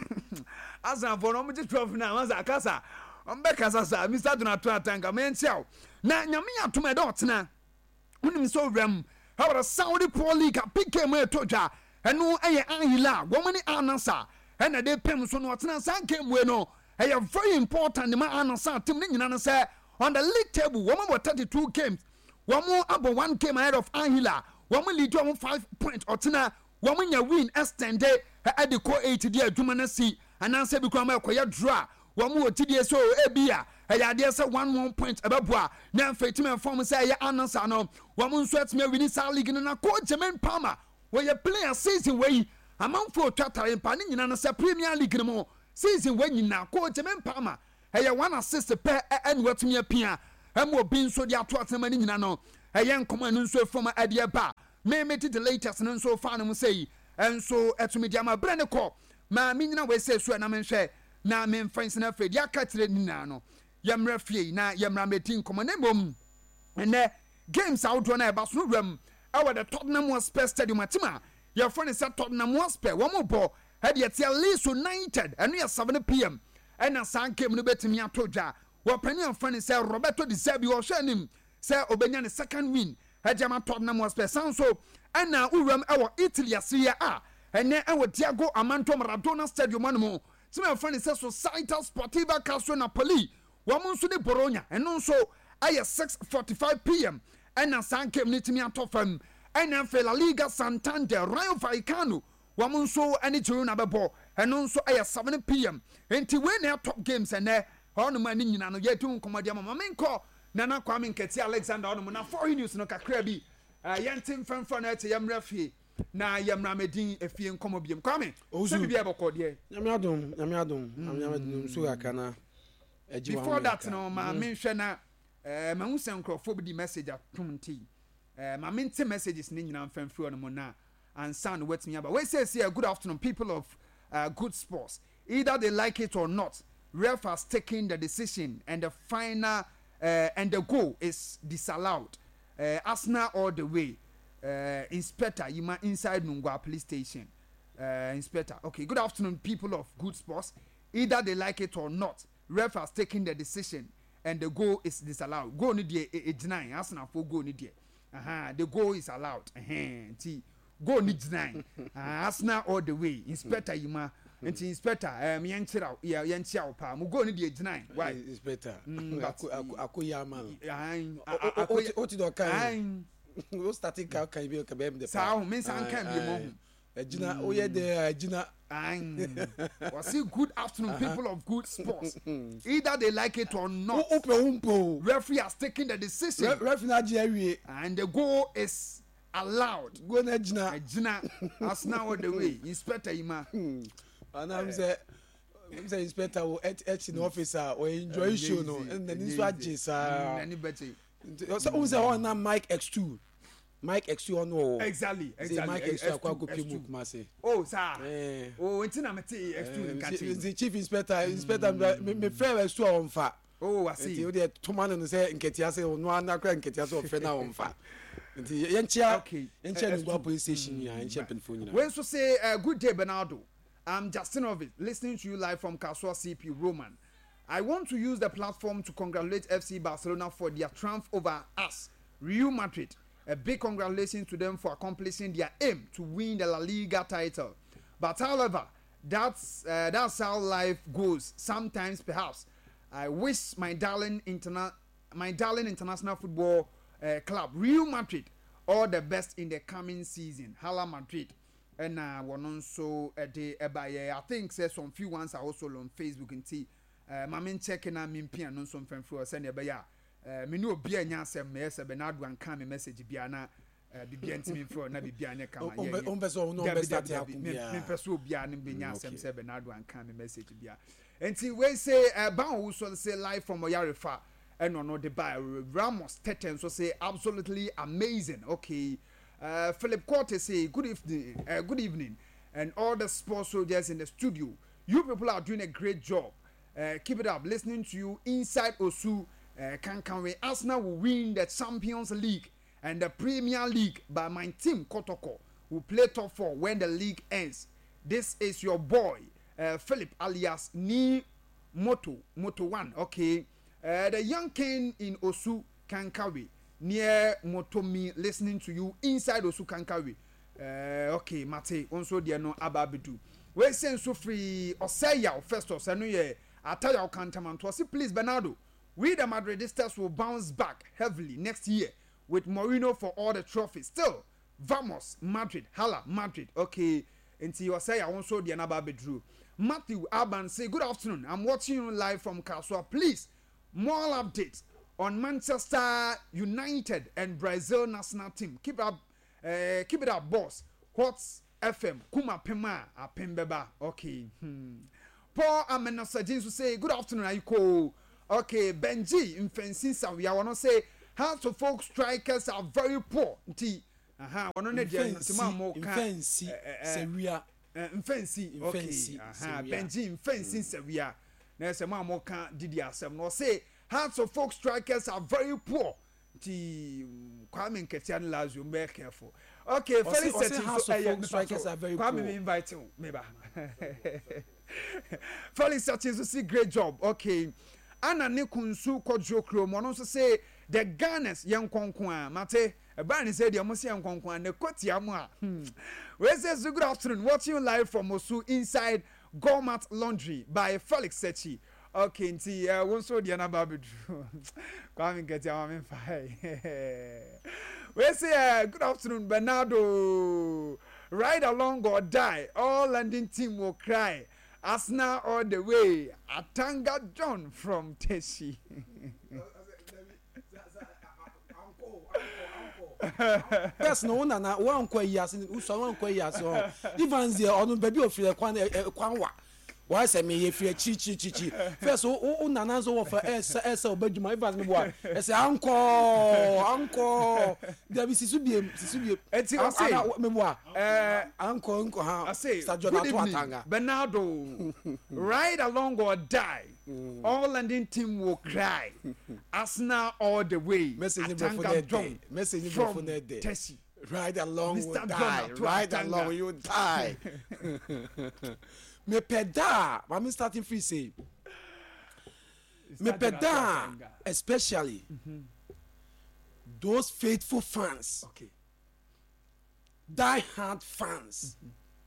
Arsenal for no mo trophy na ma sa kasa Ombeka sasa Mister Donato Atanga mentia na nyame atoma e dotena unim so rem how the Saudi Pro League pick me toja eno eye anhila womani anasa ena de pem so no otena san game we no eye very important ma anasa team ni nyina no say on the league table woman were thirty-two games woman abo one game ahead of anhila woman lead woman five point otena woman nya win extended at the core eight dia adwuma na si ananse bi kwa ma koya draw wamu otidie so ebia eya de say one one point ebeboa na mfetim form say ya anansa no wamu nso atime wini sa league na ko Jermaine Palmer we ya player season we amanfo twatare mpa ne nyina no say Premier League no season we nyina ko Jermaine Palmer eya one assist per en watumi apia em obi nso de ato atema ne nyina no eya nkoma no nso form ade ba me meti the latest no nso fa no say enso etumi dia ma bre ne ko ma me nyina we say so na me hwe na me mfansi na fe dia katire ni na no yemra fie na yemra metin komo na mom ene games outro na e ba so wram awa the Tottenham Hotspur Stadium atima your friend is at Tottenham Hotspur wo mo bo e de tia Leeds United eno ya seven p m ena san game no betimi atodwa wo pani your friend is Roberto Di Zerbi wo hwanim say obenya ne second win e jama Tottenham Hotspur san so ena uwram awa Italy asia a ene awa Diego Armando Maradona Stadium anmo Some friend says Società Sportiva Calcio Napoli. Woman so de Bologna and also I six forty-five p m and a san came to me at Toffem and a La Liga Santander Rayo Vallecano. Woman so any Juruna Babo and also I seven p m and to win their top games and there on money in an yet to Commodium Mamenko Nana Kwame Keti Alexander on Mona for news no Kakrabi. Uh Yantim from Fonet Yam Refi. Na yamra medin efie nkomo biem kwame so bi bia bokọ de nyame adom nyame adom nyame adom so akana ejiwa before that no ma me hwe na eh ma hu senkrofo bi di message atumti eh ma mente messages ni nyina mfamfiri on mo na ansan wetimi aba we say say good afternoon people of uh, good sports either they like it or not ref has taken the decision and the final uh, and the goal is disallowed uh, Arsenal all the way. Uh, Inspector, you might inside Nungwa police station. Uh, Inspector, okay. Good afternoon, people of good sports. Either they like it or not, ref has taken the decision, and the goal is disallowed. Go ni die e nine. Arsenal for go ni die. Aha, the goal is allowed. Aha, ti go ni nine. Arsenal all the way. Inspector, you ma. Nti Inspector, um, yanchira, ya yanchia pa. Mu go ni die nine. Why? Inspector. Ako ako yaman. Ah, ako oti do kan. We starting ka kan bi ka bem de pa sa me san kan bi mo agina o ye de agina was it good afternoon people of good sports either they like it or not referee has taken the decision referee na je awie and the goal is allowed go na agina agina as now all the way Inspector Ima and I'm say I'm say Inspector o et in officer o enjoy show no and then so age sa anybody so who say on na Mike X two Mike X two no exactly exactly Mike X two akwa go pimu kuma say oh sir eh oh nti na meti X two nkachi the chief inspector inspector me friend X two on fa oh I see you dey tomano no say nketia say no ana kra nketia say ofre na on fa nti yenchia yenchia Nungwa police station ya yenchia penfo nyina when so say uh, good day Bernardo I'm Justin Ovid listening to you live from Kaswa C P Roman. I want to use the platform to congratulate F C Barcelona for their triumph over us, Real Madrid. A big congratulations to them for accomplishing their aim to win the La Liga title. But however, that's uh, that's how life goes. Sometimes, perhaps, I wish my darling interna- my darling international football uh, club, Real Madrid, all the best in the coming season. Hala Madrid. And uh, one also a day by I think say some few ones are also on Facebook and see. Uh, my main checking on Mimpia non some friend for send a eh me no obi anya asem me se Bernardo anka me message bia na bibia ntimi mfro na bibia anya kama ye on beso no be start ya ku bia me peso bia ne benya asem se Bernardo anka me message bia enti we say ban wo so say live from Oyarefa and no the by Ramos Teten so say absolutely amazing. Okay, uh Philip Corte say good evening, uh, good evening, and all the sports soldiers in the studio. You people are doing a great job. Uh, keep it up. Listening to you inside Osu. Uh, can can we Arsenal will win the Champions League and the Premier League, but my team Kotoko will play top four when the league ends. This is your boy uh, Philip alias Ni Moto Moto One. Okay. Uh, the young king in Osu Kankawi near Motomi listening to you inside Osu Kankawi. Uh, okay, Mate, also dear no ababidu. We send so free or say ya first or say no ye. I tell you cantaman to see please Bernardo. We the Madridistas will bounce back heavily next year with Mourinho for all the trophies. Still, vamos Madrid, hala Madrid. Okay, until you say I also dear no ababidu. Matthew Alban say good afternoon. I'm watching you live from Kaswa. Please. More updates on Manchester United and Brazil national team. Keep up, uh, keep it up, boss. What's F M? Kuma Pema, a Pembeba. Okay. Hmm. Paul Amenasa James will say, good afternoon, Aiko. Okay, Benji in Fensinsa. We want to say, half of folk strikers are very poor. T. Aha, one on the Fancy, Sevilla. Fancy, okay. Aha, Benji in Fensinsa. There's a man more can't did yourself. No say hearts of folk strikers are very poor. T Kwame Ketian Lazio, be careful. Okay, very certain hearts of folk strikers are very poor. Kwame invite you, maybe. Fairly certain to see great job. Okay. Anna Nikunsu Kodjokro, one also say the Ganas young Konkwan, Mate. A ban is said, you must see young Konkwan, the Kotiamwa. Where's this good afternoon? Watching live from Mosu inside Gourmet Laundry by Felix Sechi. Okay, nti uh, won so dia na ba bedru. Kwame get ya me fine. We say uh, good afternoon Bernardo. Ride along or die. All London team will cry. Arsenal all the way. Atanga John from Teshi. Person no na one kwa yas ni so one kwa yas o even there onu baby ofire kwan kwan wa wa say me ye fie chi chi chi chi first o nana so wo fa esa esa obadwuma even me boa e say anko anko there be sisu biem sisu biem enti o say me boa eh anko anko ha Sajoda to atanga Bernardo ride along or die. Mm. All London team will cry. Arsenal all the way. Message from John. Message from Tessie. Ride along, will die. Ride along, you die. Me peda. I'm starting free say. Me peda, especially mm-hmm. those faithful fans. Okay. Die hard fans.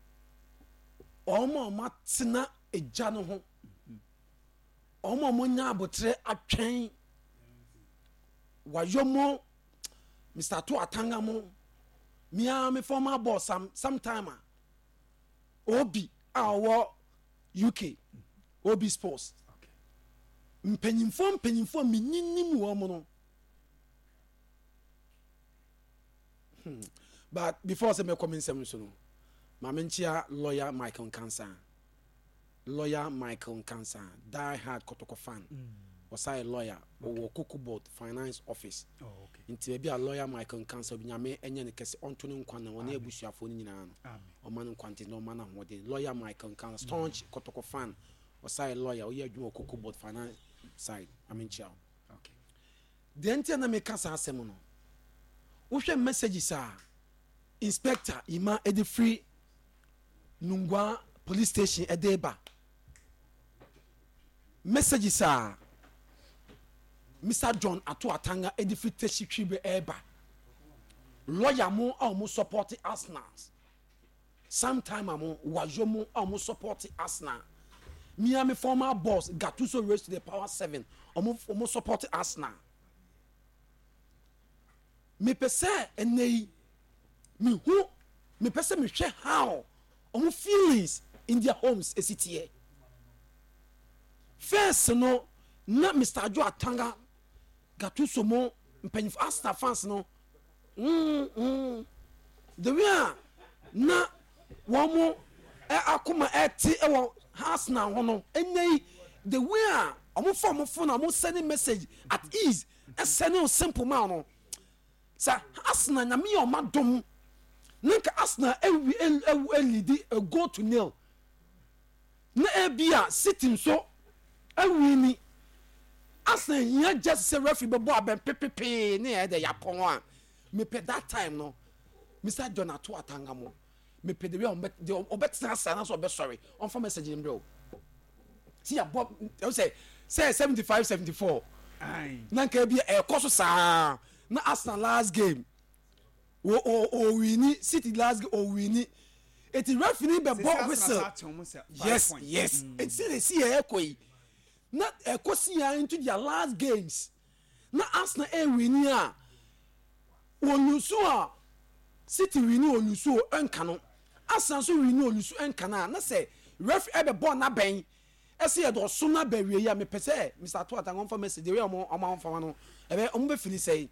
Omo matina ejano ho. Omo monya abotre atwen wayomo Mister To Atanga mo mia me former boss some sometime Obi our U K Obi Sports mpenyimfo mpenyimfo minnim wo mo no but before say me comment some so no ma menchia lawyer Michael Kansa lawyer Michael Kansa, die hard Kotoko fan. Mm. Was I a lawyer okay. or Coco Board Finance Office? Oh, okay. Into maybe a lawyer Michael Kansa, Binyame, and Yan Cassi Antonin Kwana, one year bush your phone in an or man quantity, no man, what the lawyer Michael Kansa, staunch Kotoko fan. Was I a lawyer or you do a Coco Board Finance side? I mean, chow. Okay. The Antiana make us a semono. Which messages are Inspector Ima Edifree Nungwa Police Station Edeba. Messages are Mister John Ato Atanga Edifree Teshi Chibe Eba. Lawyer mo almost support Arsenal. Sometime amo wajomo almost support Arsenal. Me and my former boss Gattuso raised to the power seven. Almost almost support Arsenal. Me pese enei me who me pese me share how omo feelings in their homes esitiye. First no na Mister Joe Atanga Gattuso mo mpanyinfo Arsenal fans no mm mm the way na wɔn mo akoma ɛte ɛwɔ Arsenal ho no ɛnyɛ the way a ɔmo fa ɔmo phone ɔmo send message at ease ɛsɛne o simple man no sa Arsenal nyame yɛ ɔma dom nanka Arsenal ɛwi ɛwu ɛlidi a go to nil na ebia City nso ɛwi ni Arsenal yɛ just say referee bɛ bɔ abɛn pepepe ne yɛ de yapɔn a me pe that time no Mister John ato atanga mo me pe de we on bet de obetena sa na so be sorry on for message him bro see ya bob you say say seventy-five seventy-four ai na ka bia e koso sa na Arsenal last game o o o wini City last game o wini it referee be ball whistle yes yes it see they see e koi na e kosi ya into their last games na Arsenal e wini a olusu a City wini olusu enka no Arsenal so wini olusu enka na na say ref e be ball na ben e say e do so na ba wie ya me pese Mister Tuata ngon for message we omo omo fa no e be omo be fili say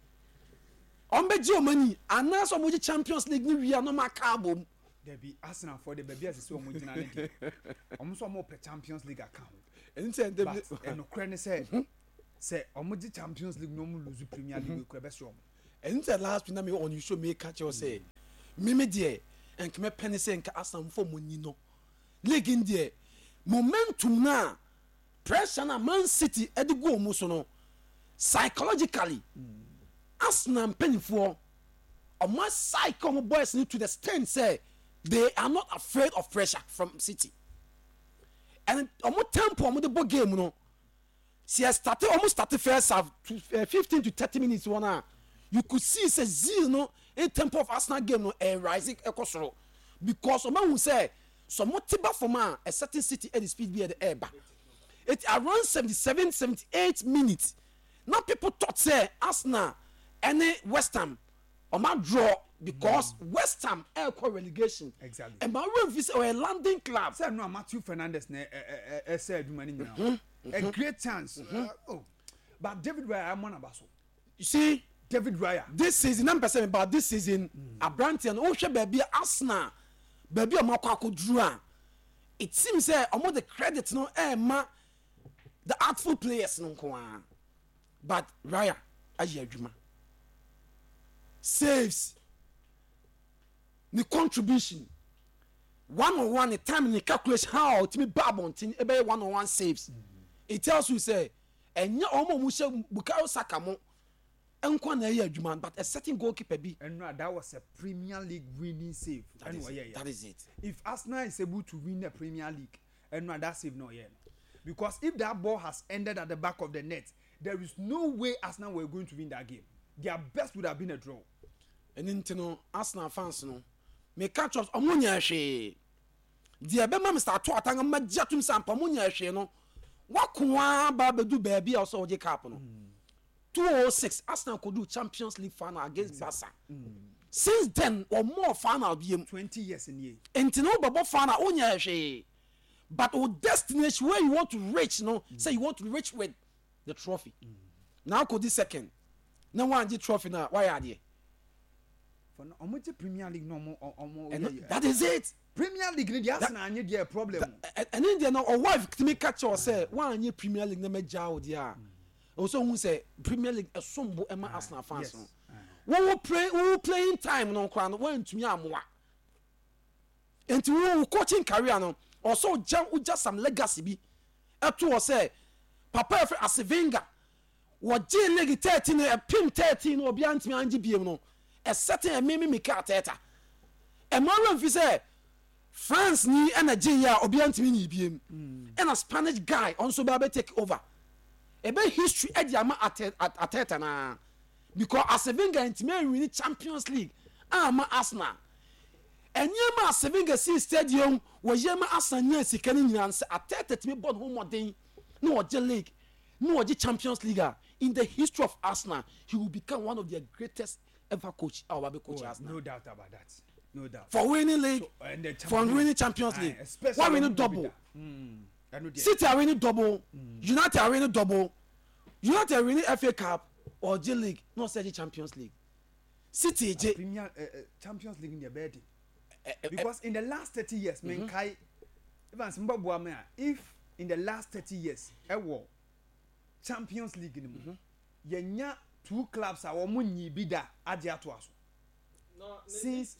on be ji omani ana so mo ji Champions League ni wi no maka bom there be Arsenal for the baby as so mo jina ne omo so mo pe Champions League account enti but e no kre ne say say omo ji Champions League no mo lose Premier League kre be so enti last week na me on you show me catch you say me me there enke me pene say enke Arsenal for mo ni no league in there momentum na pressure na Man City e de go mo so no psychologically Arsenal penifo omo psycho boys need to the stand say they are not afraid of pressure from City and omo tempo omo the ball game no see started almost started first half fifteen to thirty minutes one hour you could see say zeal no in tempo of Arsenal game no a rising ekosoro because omo who say some tiba for man a certain City at the speed be at the air back it around seventy-seven seventy-eight minutes now people thought say Arsenal any West Ham or my draw because mm. West Ham air core relegation exactly and my room visit or a London club say no Matthew Fernandes ne eh said money now a great chance mm-hmm. uh, oh but David Raya am one abaso you see David Raya this season I'm saying about this season mm. a Brantian oh she baby Arsenal baby o makwa ko drew a it seems say omo the credit no eh ma the artful players no ko but Raya ayi adwuma saves the contribution one on one the time in the calculation how to me babon tin e be one on one saves mm-hmm. It tells you say enya omo mu she Bukayo Saka mo enko na ya adwuma but a certain goalkeeper be and no, that was a Premier League winning save that, is, it. that is it if Arsenal is able to win the Premier League and no, that save no yeah because if that ball has ended at the back of the net there is no way Arsenal were going to win that game. Their best would have been a draw. And into no Arsenal fans no me catch us omunya hwe dia be ma Mister To Atanga magyatum sampa omunya hwe no wakoa ba bedu baabi a so oje cap no two oh six Arsenal could do Champions League final against Barca mm. Since then or more final be twenty years in year into no babo final onya hwe but o destination where you want to reach no mm. say you want to reach with the trophy mm. now could this second no one get trophy now why are they for no omo Premier League no omo omo and that is it Premier League the Arsenal anye there problem and in there no or wife to me catch or say one anye Premier League na meja o dia also who say Premier League esombo e ma Arsenal fans no when we play we playing time no kwa no when tumi amoa enti we coaching career no also jam just some legacy bi eto o say papa efe Asevenga wo je league thirteen e pim thirteen no obi antimi anje biem no a certain a mimi mika teta e mo ran fi say France ni energy ya obi antimi ni biem and a Spanish guy also be take over e be history e dia ma ateta na because Asevenga antimi win Champions League ama Arsenal enye ma Asevenga si stadium wo ye ma Arsenal nya sika ni nyina nse ateta timi bod ho modern no oje league no oje Champions League in the history of Arsenal he will become one of their greatest ever coach our baby coach oh, Arsenal no doubt about that no doubt for winning league so, and the for winning Champions League why winning double mm. City are winning double mm. United are winning double United winning F A Cup or J League, not say Champions League. City J Premier uh, uh, Champions League in their bed. Because in the last thirty years, mm-hmm. Menkai, even if in the last thirty years, a war Champions League in the mm-hmm. two clubs are money bida adia to us. Since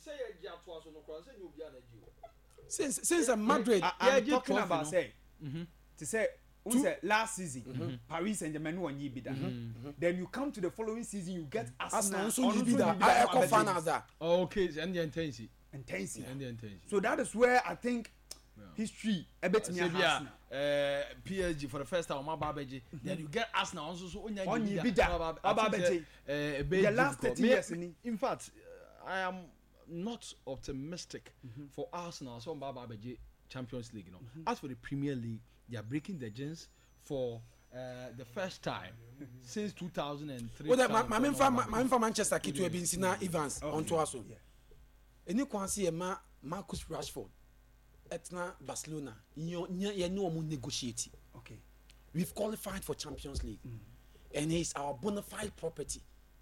since since uh, Madrid, I, I'm yeah, talking about say mm-hmm. to say say last season mm-hmm. Paris Saint-Germain won ye bida. Mm-hmm. Then you come to the following season, you get Arsenal also ye bida. I echo finals that. Okay, and the intensity. Intensity. And the intensity. So that is where I think yeah. history a bit me Arsenal. Uh, P S G for the first time, my babaji. Then you get Arsenal also so on ye bida. Ababaji. The last thirty years. In fact, I am not optimistic mm-hmm. for Arsenal. So Babaji Champions League, you know. Mm-hmm. As for the Premier League, they are breaking the jinx for uh, the first time mm-hmm. since two thousand three. Well, my my main fan, my fan Manchester kid to have been Sina Evans on to us. Any can see a ma Marcus Rashford, Etna Barcelona. You you know we negotiate. Okay, we've qualified for Champions League, mm. and he's our bona fide property.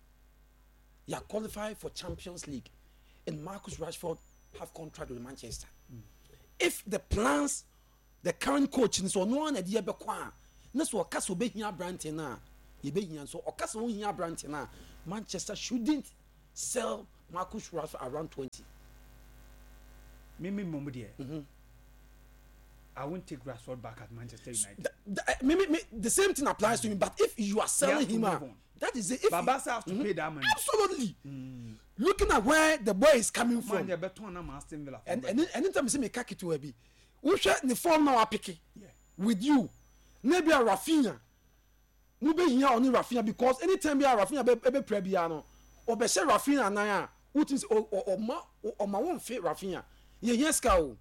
You are qualified for Champions League, and Marcus Rashford have contract with Manchester. Mm. If the plans, the current coach, so no one idea be kwa, na so okaso be hia brand na, ye be hia so okaso won hia brand na, Manchester shouldn't sell Marcus Rashford around twenty. Me me mom there. Mm-hmm. I won't take Rashford back at Manchester United. The, the, me, me, me, the same thing applies mm-hmm. to him, but if you are selling him out, that is it. If Babasa has to mm-hmm. pay that money. Absolutely. Mm. Looking at where the boy is coming from. Man, better on Aston Villa. And and anytime you see me kaki to be, we share the form now picking with you. Maybe a Rafinha. No be here only Rafinha because anytime be a Rafinha be be prebiano or be share Rafinha na ya. What is or or ma or ma won fit Rafinha. Ye yes ka o.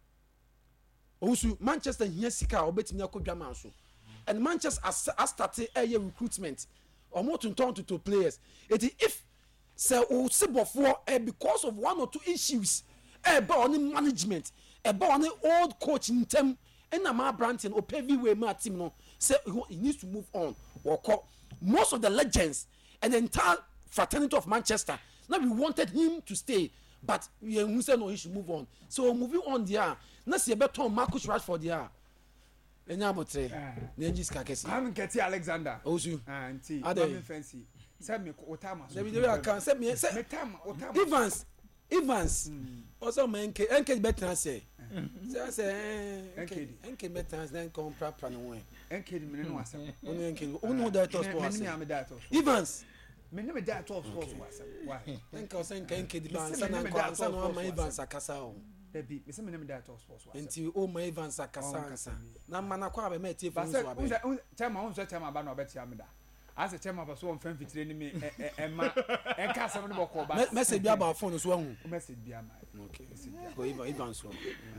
Also Manchester here sika o betimi akodwa man so. And Manchester has, has started a year recruitment. Or more to turn to two players. It is if say o sibo for because of one or two issues about on management, about on old coach in term, and na ma Branton or pay way ma team no say he needs to move on or call most of the legends and the entire fraternity of Manchester. Now we wanted him to stay, but we said no, he should move on. So moving on there, na see better Marcus Rashford there. Enya botre na njis ka kesi am keti Alexander osu anti am fancy say me otama so we dey can say me say otama Evans Evans also menke enke better say say say enke enke better then come proper no when enke me no asem onu enke onu that of sports Evans me no me that of sports why enke o say enke enke di ban say na ko say no ma Evans akasa o Debi, me say me name that of sports. Enti o ma Evans akasa na mana kwa be me tie fun so abe. But say chairman won so chairman ba na obetia me da. As a chairman ba so won fan fitire ni me e ma e ka asem no boko ba. Message bi about phone so hu. Message bi am. Okay. Go Evans so.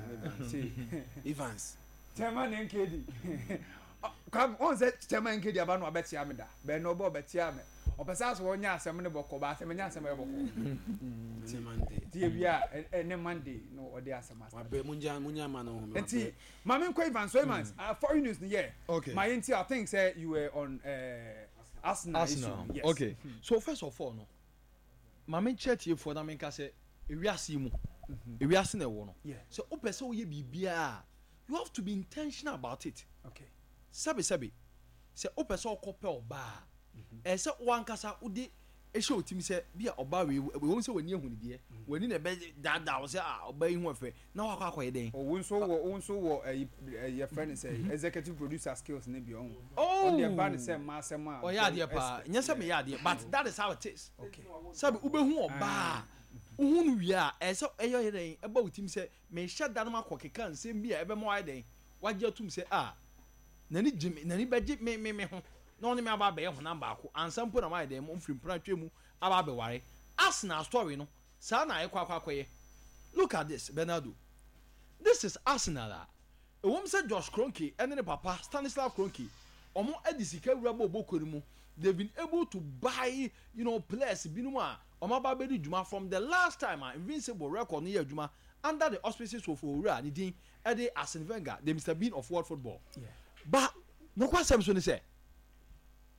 Evans. Chairman N K D. Come on say chairman N K D aba na obetia me da. Be no bo obetia me. Opesa so wonya asem no boko ba asem nya asem e boko. Ti Monday. Ti bia e Monday no ode asem asem. Wa be munya munya ma no. Enti mama nko Evans so Evans uh, foreign news yeah. Okay. My enti I think say you were on uh Arsenal. Arsenal. Yes. Okay. Hmm. So first of all no. Mama chat here for that menka say ewiase mu. Ewiase na wo no. So opesa wo ye bibia you have to be intentional about it. Okay. Sabe sabe. Say opesa okope oba. Eh say one kasa udi e show team say bia oba we we won say wani ehunu die wani na be dada wo say ah oba yi hu afa na wa kwa kwa den o won so wo won so wo your friend say executive producer skills na bi on on the band say ma asem a o ya de pa nya say me ya de but that is how it is. Okay. Sabe ube hu oba uhunu wi a eh say eyo ye den e ba team say me hye da no makokeka nsem bia e be mo wa den wagye tum say ah nani jimi nani beje me me me ho no ni me aba be ho number ako ansam po na my dem mfiri mpra twemu aba be ware Arsenal story no sa na ekwa akwa akoye. Look at this Bernardo, this is Arsenal a ewom say Josh Kroenke ene ne papa Stanislav Kroenke omo adisika wura bo bokori mu they've been able to buy you know players binum a omo aba be di djuma from the last time a invincible record no ye djuma under the auspices of Owura ni din e dey Arsene Wenger the Mister Bean of world football. Yeah. But no kwasem so ni say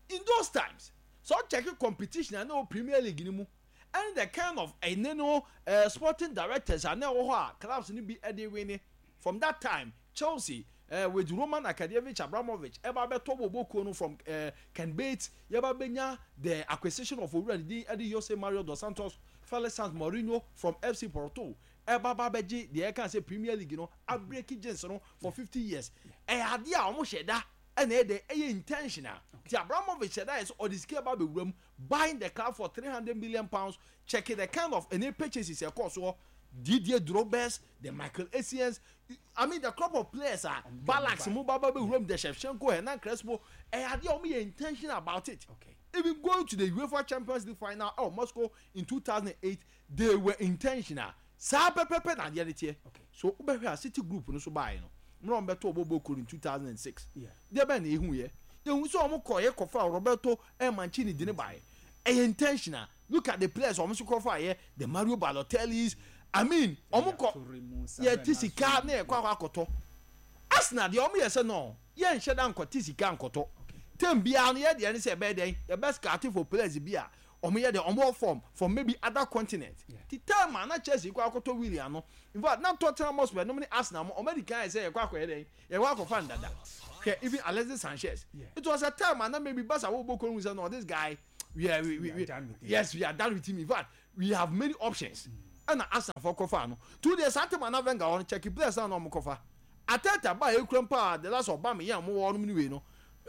in those times so check competition and no Premier League ni mu and the kind of a no uh, sporting directors and now clubs ni be Eddie winning from that time Chelsea uh, with Roman Akadevich Abramovich eba beto bobo no from uh, Ken Bates yeba benya the acquisition of already Eddie Jose Mario dos Santos Felix Saint Mourinho from F C Porto eba babeji the can say Premier League you know outbreaking Jensen no for fifty years e ade a omo sheda and e dey e intentional the Abramovich sheda is or the scale about the room buying the club for three hundred million pounds checking the kind of any purchases e cost so Didier Drogba, the Michael Essien, I mean the crop of players are Balax, Mubaba, Rome, the Shevchenko, and Crespo, and had the only intention about it. Okay. Even going to the UEFA Champions League final or Moscow in two thousand eight, they were intentional. Sabe Pepe and the other tier. Okay. So Uber City Group no so buy no. Roberto Bobo in two thousand six. Yeah. They been who ye. You saw Mokoye Kofa Roberto and Mancini didn't buy. A intentional. Look at the players almost Kofa here, the Mario Balotellis. I mean, omuko ye tisika na ekwa akoto. Arsenal de omo ye se no, ye nhye dan ko tisika ankoto. Tem bia no ye de ne se be den, the best card for players bia. Omo ye de omo form from maybe other continent. The time na Chelsea kwa akoto William no. In fact, na Tottenham Hotspur no me Arsenal mo American say ye kwa akọ ye den. Ye kwa akọ fan dada. Okay, even Alexis Sanchez. Yeah. It was a time na maybe Barca wo boko say no this guy we are we, we, we, we yes, we are done with him. In fact, we have many options. Mm. And Arsenal for kofa no two days after man Wenger on check players na no kofa Ateta ba ekrem pa the last Obama yan mo won no we no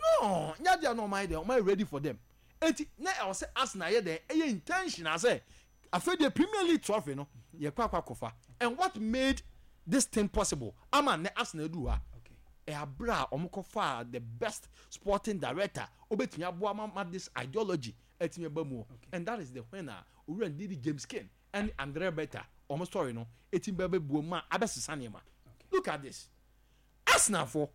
no nya dia no mind dem ready for them enti na e say Arsenal ye dey e intentional say after the Premier League trophy no ye kwa kwa kofa and what made this thing possible ama na Arsenal do ha okay e abra omo kofa the best sporting director obetumi aboa ma this ideology etimi ba mu and that is the winner we did the James Ken and Andrea Beta, almost story no, eighteen baby booma, Abessisanima. Look at this. Arsenal for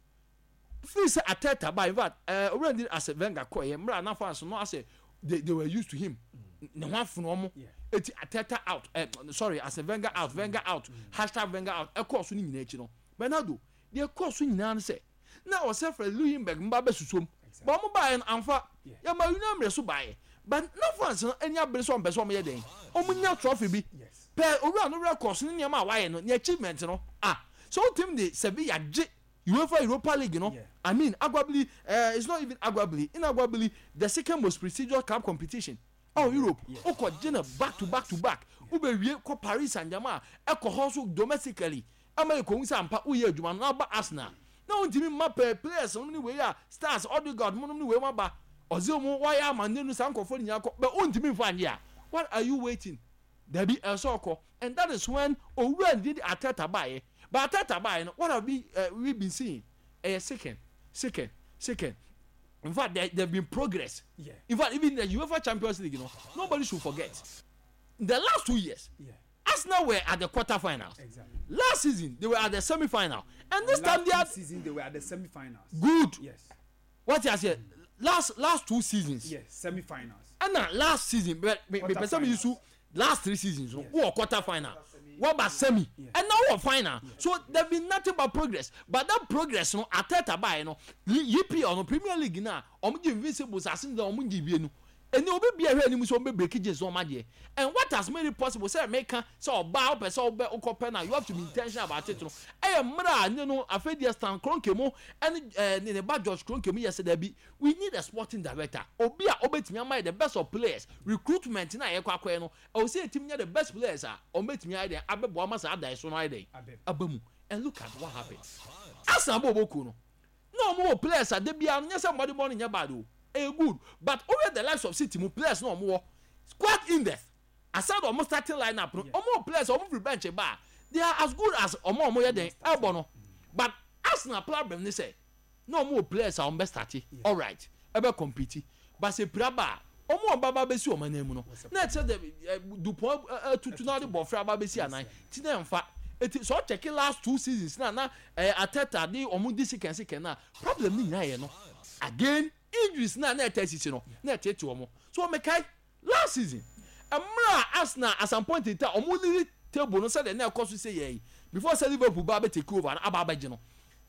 Fisa Ateta by that, uh, already as a Wenger Koy, Mra Nafas, no, I say they, they were used to him. No one for normal, it's Ateta out, uh, sorry, as a Wenger out, Wenger out, hashtag Wenger out, a course in nature. But now do, the course in answer. Now, Sefra Luyenberg, Mbabe Susum, Bomba by an Alpha, Yama, you know, so buy. But no France any person person me dey omunya trophy bi pe owura no records ni nyama why no achievement no ah so team the Sevilla J UEFA Europa League no yeah. I mean arguably uh, it's not even arguably in arguably the second most prestigious cup competition oh Europe o ko jena back to back to back u be wie ko Paris Saint-Germain e ko hoso domestically America hu sampa u ye adwuma no ba Arsenal na on team map players no ni we ya stars Odegaard mo no ni we ma ba Ozomo why am I no sanko for nyako but ontimi fan ya what are you waiting there be a soko and that is when Owen did Ateta buy but Ateta buy what have we uh, we been seeing a second second second in fact there there been progress yeah in fact even the UEFA Champions League you know nobody should forget the last two years yeah Arsenal were at the quarterfinals. Exactly. Last season they were at the semi-final and this last time they are season they were at the semi-finals. Good. Yes. What you said last last two seasons yes semi-finals and now last season but me person use last three seasons yes. Who quarter final what about semi yes. And now what final yes. So there been nothing but progress but that progress no Ateta buy no E P L no Premier League na omo give invincibles as in the omo give you no eni obi bia hwe anim so omo break je so made and what has made it possible say make so oba o person oba ukopɛ na you have to be intentional about it no eh mra ne no afedia Stan Kroenke mo and ne ne ba George Kroenke mo yesterday bi we need a sporting director obi a obetimi am the best of players recruitment na ye kwakwa no I will say team the best players a obetimi ai abebo ama sa adai so no ai dey abamu and look at what happened Arsenal boboku no no more players a de bia no somebody born in your bad o eh good but over the likes of City mo players no more squad in depth aside almost starting lineup no omo players omo free bench ba they are as good as omo omo ye den elbow no but Arsenal problem ni say no more players are on best start all right ebe compete but say praba omo baba be si omo nemu no na say the Dupont tutu na the bofra baba be si anan ti na mfa eti so check last two seasons na na Ateta dey omo this can say can na problem ni nya ye no again injuries na na etesisi no na etete omo so me kai last season amra Arsenal at some point in time omo lili table no say the na cost say ye before say Liverpool ba be take over na aba ba je no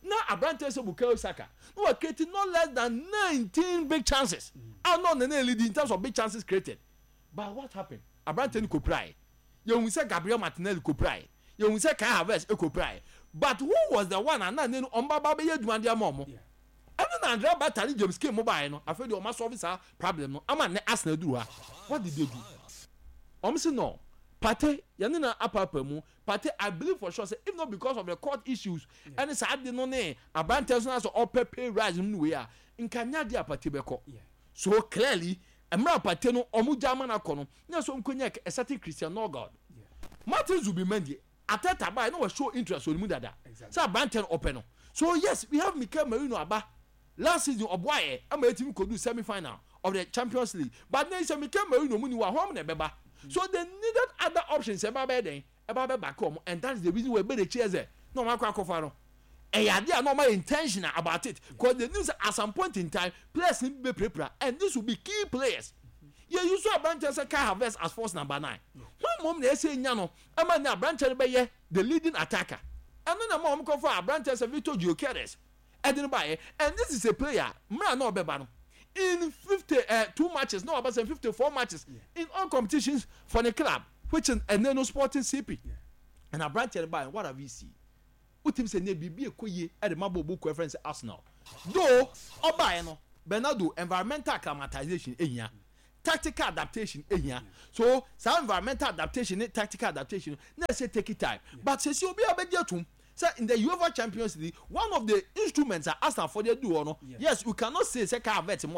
Now Abrante say Bukayo Saka. No are creating no less than nineteen big chances. I'm not the lead in terms of big chances created. But what happened? Abrante ni koprai. You will say Gabriel Martinelli koprai. You will say Kai Havertz koprai. But who was the one and then on Baba be Edwin Diamomo? Even Andrea Batali James came mobile no. I feel the mass officer problem no. I'm an Arsenal do. What did they do? I'm saying no. Pate yanina apapa mu. Pate I believe for sure say if not because of the court issues yeah. and it's had no ne Abrante so also upper pay rise no way ah nkanya dia Pate beko. So clearly emra Pate no omu German akono. Na so nkonya a certain Christian no God. Yeah. Martin Zubimendi Ateta ba no show interest on mu dada. So Abrante open no. So yes, we have Mikel Merino aba. Last season Oboye am a team could do semi final of the Champions League. But then say Mikel Merino mu ni wa home na beba. So they needed other options about then about back home, and that's the reason we made the chairs there. No matter what, and they are not my intentional about it because the news at some point in time players need to be prepared, and this will be key players. Yeah, you saw Branches Kai Havertz as force number nine. One mom they say Nyano, I'm a Branches be the leading attacker, and then a mom come for Branches of Vito Gyökeres, and buy and this is a player, man no bebano. In fifty-two matches, no about fifty-four matches yeah. in all competitions for the club, which is and then no Sporting C P. Yeah. And I branch and buy what have we see? What him say nebi be a koye at the Mabo book reference Arsenal. Though Oba no Bernardo environmental acclimatization in here, tactical adaptation in here. So some environmental adaptation, tactical adaptation, let's say take it time. Yeah. But says you'll be a better too. So in the UEFA Champions League, one of the instruments are Arsenal for their do or no. Yes, you cannot say Saka Havertz